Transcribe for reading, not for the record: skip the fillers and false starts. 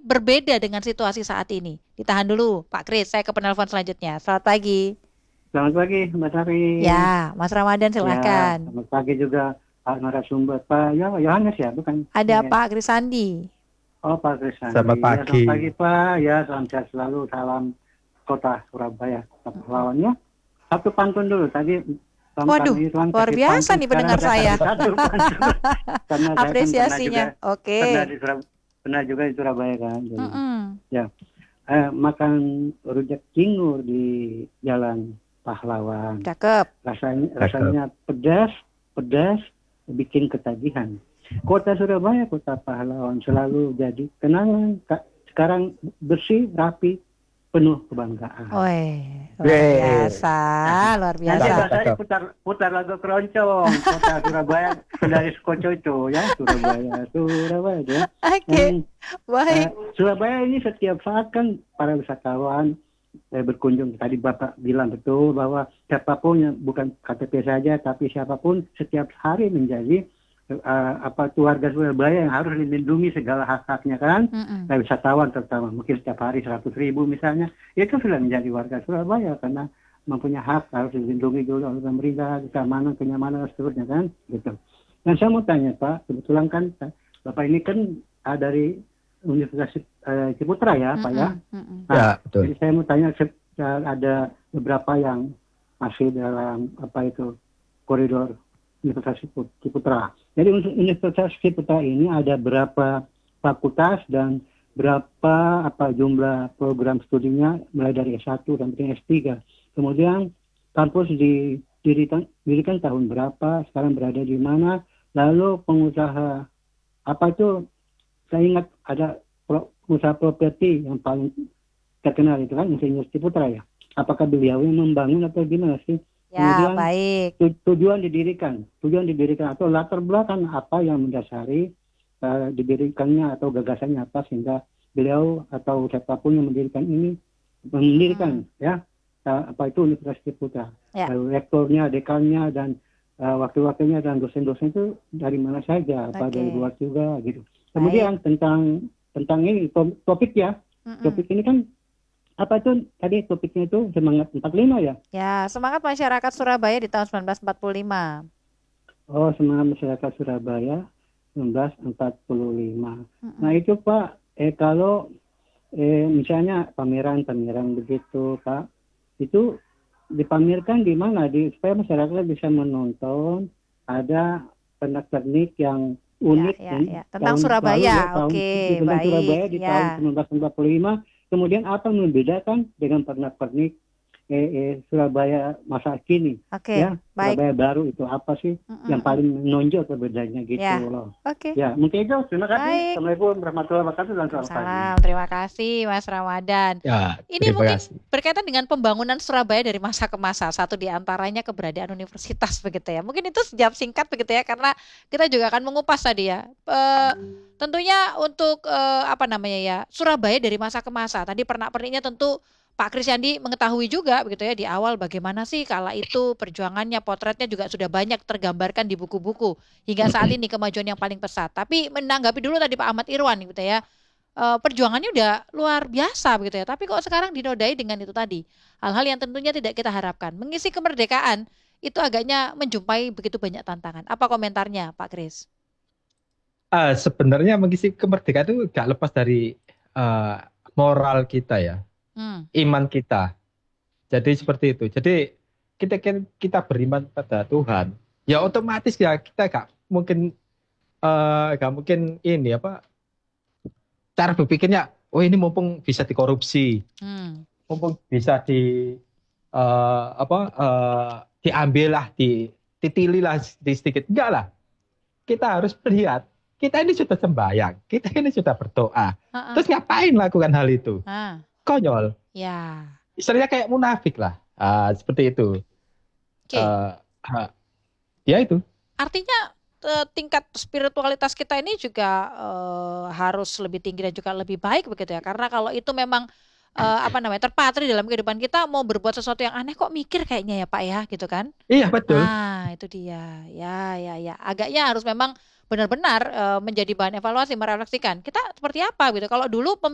berbeda dengan situasi saat ini? Ditahan dulu, Pak Kris. Saya ke penelpon selanjutnya. Selamat pagi. Selamat pagi, Mbak Sari. Ya, Mas Ramadan Ya, silahkan. selamat pagi juga Pak narasumber. Pak Yohanes ya, bukan? Ada Ya. Pak Krisandi. Oh, Pak Krisandi. Selamat Ya, selamat pagi. pagi, Pak. Ya, salam sehat selalu. Salam kota Surabaya. Pahlawannya. Satu pantun dulu. Tadi Waduh, luar biasa nih pendengar saya. Satu pantun. Karena saya Apresiasinya. Oke. Pernah juga di Surabaya kan. Jadi, Mm-mm. ya. Makan rujak cingur di Jalan Pahlawan. Cakep. Rasanya pedas, bikin ketagihan. Kota Surabaya, kota pahlawan, selalu jadi kenangan. Sekarang bersih, rapi, penuh kebanggaan. Luar biasa. Nanti saya putar lagu keroncong. Kota Surabaya dari Skoco itu ya, Surabaya ya. Oke, baik. Surabaya ini setiap saat kan para wisatawan berkunjung. Tadi Bapak bilang betul bahwa siapapun yang bukan KTP saja, tapi siapapun setiap hari menjadi warga Surabaya yang harus dilindungi segala hak-haknya kan. Wisatawan terutama mungkin setiap hari 100.000 misalnya, itu sudah menjadi warga Surabaya karena mempunyai hak, harus dilindungi dulu oleh pemerintah, keamanan, kenyamanan dan seterusnya kan gitu. Dan saya mau tanya Pak, kebetulan kan Bapak ini kan dari Universitas Ciputra ya Pak ya. Ya, betul. Jadi saya mau tanya, ada beberapa yang masih dalam koridor Universitas Ciputra. Jadi Universitas Ciputra ini ada berapa fakultas dan berapa jumlah program studinya mulai dari S1 sampai S3. Kemudian kampus didirikan tahun berapa, sekarang berada di mana, lalu pengusaha saya ingat ada usaha properti yang paling terkenal itu kan Insinyur Ciputra ya. Apakah beliau yang membangun atau gimana sih? Ya, kemudian baik. Tujuan didirikan atau latar belakang apa yang mendasari didirikannya atau gagasannya apa sehingga beliau atau siapapun yang mendirikan Universitas Ciputra. Ya. Rektornya, dekannya dan wakil-wakilnya dan dosen-dosen itu dari mana saja, dari luar juga gitu. Kemudian tentang ini topik ya. Topik ini kan tadi topiknya itu semangat 45 ya? Ya, semangat masyarakat Surabaya di tahun 1945. Oh, semangat masyarakat Surabaya 1945. Nah itu Pak, kalau misalnya pameran begitu Pak, itu dipamerkan di mana? Supaya masyarakat bisa menonton, ada pernak-pernik yang unik tentang Surabaya. Tentang Surabaya di tahun 1945. Kemudian apa yang membedakan dengan pernak-pernik Surabaya masa kini? Ya, baik. Surabaya baru itu apa sih yang paling menonjol perbedaannya gitu loh. Ya, mungkin itu. Terima kasih. Baik. Assalamualaikum warahmatullahi wabarakatuh dan selamat pagi. Terima kasih Mas Ramadan. Ya, ini mungkin berkaitan dengan pembangunan Surabaya dari masa ke masa. Satu di antaranya keberadaan universitas begitu ya. Mungkin itu sejam singkat begitu ya, karena kita juga akan mengupas tadi ya. Tentunya untuk Surabaya dari masa ke masa. Tadi pernak-perniknya tentu Pak Krisandi mengetahui juga begitu ya di awal bagaimana sih kala itu perjuangannya, potretnya juga sudah banyak tergambarkan di buku-buku hingga saat ini kemajuan yang paling pesat. Tapi menanggapi dulu tadi Pak Ahmad Irwan gitu ya, perjuangannya udah luar biasa begitu ya. Tapi kok sekarang dinodai dengan itu tadi, hal-hal yang tentunya tidak kita harapkan. Mengisi kemerdekaan itu agaknya menjumpai begitu banyak tantangan. Apa komentarnya Pak Kris? Sebenarnya mengisi kemerdekaan itu gak lepas dari moral kita ya. Iman kita. Jadi seperti itu. Jadi kita beriman pada Tuhan, ya otomatis ya kita gak mungkin ini cara berpikirnya, ini mumpung bisa dikorupsi, mumpung bisa diambil lah, ditili lah sedikit. Enggak lah. Kita harus melihat, kita ini sudah sembahyang, kita ini sudah berdoa. Terus ngapain lakukan hal itu? Konyol. Ya. Istilahnya kayak munafik lah. Seperti itu. Ya itu. Artinya tingkat spiritualitas kita ini juga harus lebih tinggi dan juga lebih baik begitu ya. Karena kalau itu memang terpatri dalam kehidupan kita, mau berbuat sesuatu yang aneh kok mikir kayaknya ya Pak ya, gitu kan? Iya betul. Itu dia. Ya. Agaknya harus memang benar-benar menjadi bahan evaluasi, merefleksikan kita seperti apa gitu. Kalau dulu